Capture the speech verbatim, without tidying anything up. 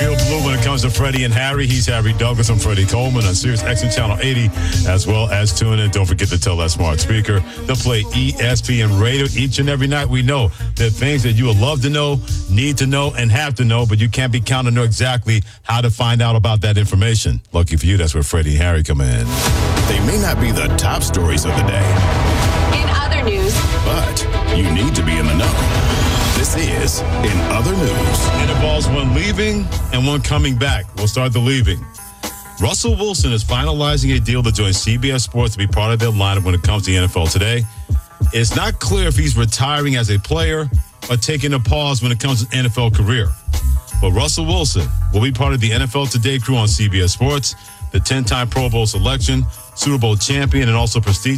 feel blue when it comes to Freddie and Harry. He's Harry Douglas. I'm Freddie Coleman on Sirius X M Channel eighty, as well as tune in. Don't forget to tell that smart speaker to play E S P N Radio each and every night. We know there are things that you would love to know, need to know, and have to know, but you can't be counted to know exactly how to find out about that information. Lucky for you, that's where Freddie and Harry come in. They may not be the top stories of the day. In other news. But you need to be in the know. This is In Other News. It involves one leaving and one coming back. We'll start the leaving. Russell Wilson is finalizing a deal to join C B S Sports to be part of their lineup when it comes to the N F L today. It's not clear if he's retiring as a player or taking a pause when it comes to N F L career. But Russell Wilson will be part of the N F L Today crew on C B S Sports, the ten-time Pro Bowl selection, Super Bowl champion, and also prestigious